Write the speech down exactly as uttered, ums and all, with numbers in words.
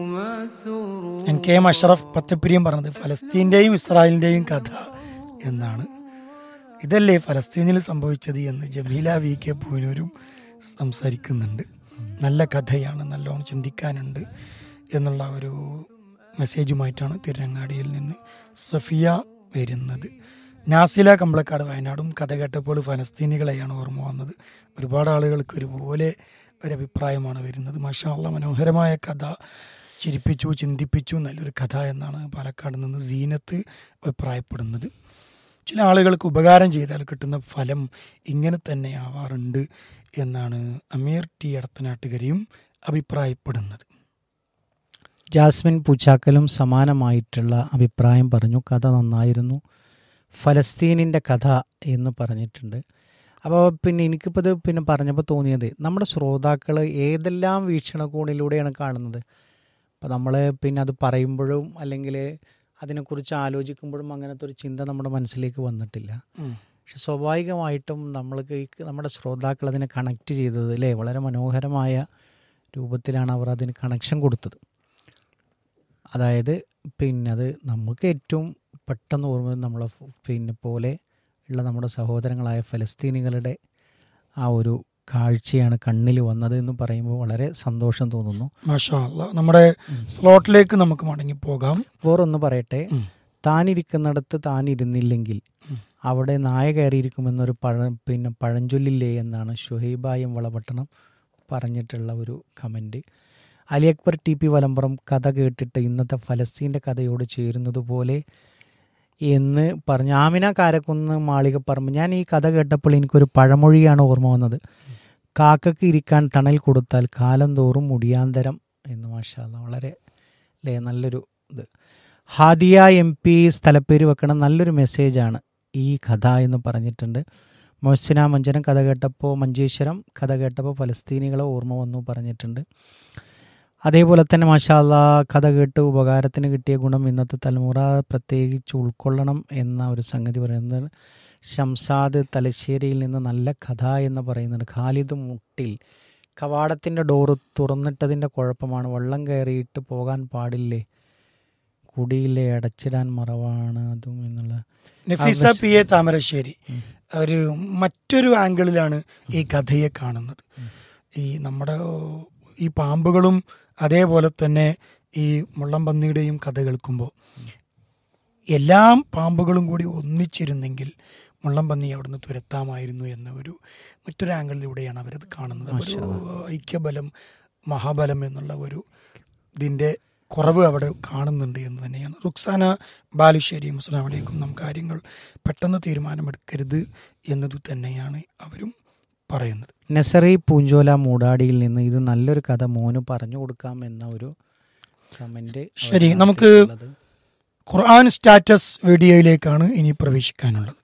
N K M Ashraf Pathappiriyam പറഞ്ഞത് ഫലസ്തീൻ്റെയും ഇസ്രായേലിൻ്റെയും കഥ എന്നാണ്. ഇതല്ലേ ഫലസ്തീനിൽ സംഭവിച്ചത് എന്ന് ജമീല വി കെ പൂനൂരും സംസാരിക്കുന്നുണ്ട്. നല്ല കഥയാണ്, നല്ലോണം ചിന്തിക്കാനുണ്ട് എന്നുള്ള ഒരു മെസ്സേജുമായിട്ടാണ് തിരുരങ്ങാടിയിൽ നിന്ന് സഫിയ വരുന്നത്. നാസില കമ്പളക്കാട് വയനാടും കഥ കേട്ടപ്പോൾ ഫലസ്തീനികളെയാണ് ഓർമ്മ വന്നത്. ഒരുപാട് ആളുകൾക്ക് ഒരുപോലെ ഒരഭിപ്രായമാണ് വരുന്നത്. മാഷാ അല്ലാഹ്, മനോഹരമായ കഥ, ചിരിപ്പിച്ചു, ചിന്തിപ്പിച്ചു, നല്ലൊരു കഥ എന്നാണ് പാലക്കാട് നിന്ന് സീനത്ത് അഭിപ്രായപ്പെടുന്നത്. ചില ആളുകൾക്ക് ഉപകാരം ചെയ്താൽ കിട്ടുന്ന ഫലം ഇങ്ങനെ തന്നെ ആവാറുണ്ട് എന്നാണ് അമീർ ടി എടത്തനാട്ടുകരയും അഭിപ്രായപ്പെടുന്നത്. ജാസ്മിൻ പൂച്ചാക്കലും സമാനമായിട്ടുള്ള അഭിപ്രായം പറഞ്ഞു. കഥ നന്നായിരുന്നു, ഫലസ്തീനിൻ്റെ കഥ എന്ന് പറഞ്ഞിട്ടുണ്ട്. അപ്പോൾ പിന്നെ എനിക്കിപ്പോൾ ഇത് പിന്നെ പറഞ്ഞപ്പോൾ തോന്നിയത്, നമ്മുടെ ശ്രോതാക്കൾ ഏതെല്ലാം വീക്ഷണകോണിലൂടെയാണ് കാണുന്നത്. അപ്പോൾ നമ്മൾ പിന്നെ അത് പറയുമ്പോഴും അല്ലെങ്കിൽ അതിനെക്കുറിച്ച് ആലോചിക്കുമ്പോഴും അങ്ങനത്തെ ഒരു ചിന്ത നമ്മുടെ മനസ്സിലേക്ക് വന്നിട്ടില്ല. പക്ഷെ സ്വാഭാവികമായിട്ടും നമ്മൾക്ക് നമ്മുടെ ശ്രോതാക്കൾ അതിനെ കണക്റ്റ് ചെയ്തത് അല്ലേ, വളരെ മനോഹരമായ രൂപത്തിലാണ് അവർ അതിന് കണക്ഷൻ കൊടുത്തത്. അതായത് പിന്നെ അത് നമുക്ക് ഏറ്റവും പെട്ടെന്ന് ഓർമ്മ നമ്മളെ പിന്നെ പോലെ ഉള്ള നമ്മുടെ സഹോദരങ്ങളായ ഫലസ്തീനികളുടെ ആ ഒരു കാഴ്ചയാണ് കണ്ണിൽ വന്നത് എന്ന് പറയുമ്പോൾ വളരെ സന്തോഷം തോന്നുന്നു. മാഷാ അല്ലാഹ്, നമ്മുടെ സ്ലോട്ടിലേക്ക് നമുക്ക് മടങ്ങി പോകാം. വേറൊന്ന് പറയട്ടെ, താനിരിക്കുന്നിടത്ത് താനിരുന്നില്ലെങ്കിൽ അവിടെ നായ കയറിയിരിക്കുമെന്നൊരു പഴ പിന്നെ പഴഞ്ചൊല്ലില്ലേ എന്നാണ് ഷുഹൈബായും വളപട്ടണം പറഞ്ഞിട്ടുള്ള ഒരു comment. Ali Akbar T P Valampuram കഥ കേട്ടിട്ട് ഇന്നത്തെ ഫലസ്തീൻ്റെ കഥയോട് ചേരുന്നത് പോലെ എന്ന് പറഞ്ഞു. ആമിന കാരക്കുന്ന് മാളികപ്പറമ്പ്, ഞാൻ ഈ കഥ കേട്ടപ്പോൾ എനിക്കൊരു പഴമൊഴിയാണ് ഓർമ്മ വന്നത്. കാക്കക്ക് ഇരിക്കാൻ തണൽ കൊടുത്താൽ കാലം തോറും മുടിയാന്തരം എന്ന്. മാഷാ അല്ലാഹ്, വളരെ അല്ലേ നല്ലൊരു ഇത്. ഹാദിയ എം പി സ്ഥലപ്പേര് വെക്കണം, നല്ലൊരു മെസ്സേജാണ് ഈ കഥ എന്ന് പറഞ്ഞിട്ടുണ്ട്. മൊഹ്സിന മഞ്ചനം കഥ കേട്ടപ്പോൾ മഞ്ചേശ്വരം കഥ കേട്ടപ്പോൾ ഫലസ്തീനികളെ ഓർമ്മ വന്നു പറഞ്ഞിട്ടുണ്ട്. അതേപോലെ തന്നെ മാഷാ അല്ലാഹ്, കഥ കേട്ട് ഉപകാരത്തിന് കിട്ടിയ ഗുണം ഇന്നത്തെ തലമുറ പ്രത്യേകിച്ച് ഉൾക്കൊള്ളണം എന്ന ഒരു സംഗതി പറയുന്നത്. ഷംസാദ് തലശ്ശേരിയിൽ നിന്ന് നല്ല കഥ എന്ന് പറയുന്നുണ്ട്. ഖാലിദ് മുട്ടിൽ, കവാടത്തിൻ്റെ ഡോറ് തുറന്നിട്ടതിൻ്റെ കുഴപ്പമാണ്, വെള്ളം കയറിയിട്ട് പോകാൻ പാടില്ലേ, കുടിയിലെ അടച്ചിടാൻ മറവാണ് അതും എന്നുള്ള. നഫീസ പി എ താമരശ്ശേരി ഒരു മറ്റൊരു ആംഗിളിലാണ് ഈ കഥയെ കാണുന്നത്. ഈ നമ്മുടെ ഈ പാമ്പുകളും അതേപോലെ തന്നെ ഈ മുള്ളംപന്നിയുടെയും കഥ കേൾക്കുമ്പോൾ എല്ലാ പാമ്പുകളും കൂടി ഒന്നിച്ചിരുന്നെങ്കിൽ മുള്ളംപന്നി അവിടുന്ന് തുരത്താമായിരുന്നു എന്ന ഒരു മറ്റൊരു ആംഗിളിലൂടെയാണ് അവരത് കാണുന്നത്. ഒരു ഐക്യബലം, മഹാബലം എന്നുള്ള ഒരു ഇതിൻ്റെ കുറവ് അവിടെ കാണുന്നുണ്ട് എന്ന് തന്നെയാണ്. റുക്സാന ബാലുശ്ശേരി, അസ്സലാമു അലൈക്കും, നാം കാര്യങ്ങൾ പെട്ടെന്ന് തീരുമാനമെടുക്കരുത് എന്നത് തന്നെയാണ് അവരും പറയുന്നത്. നസറി പൂഞ്ചോല മൂടാടിയിൽ നിന്ന് ഇത് നല്ലൊരു കഥ മോന് പറഞ്ഞു കൊടുക്കാം എന്ന ഒരു കമന്റ്. ശരി, നമുക്ക് ഖുർആൻ സ്റ്റാറ്റസ് വീഡിയോയിലേക്കാണ് ഇനി പ്രവേശിക്കാനുള്ളത്.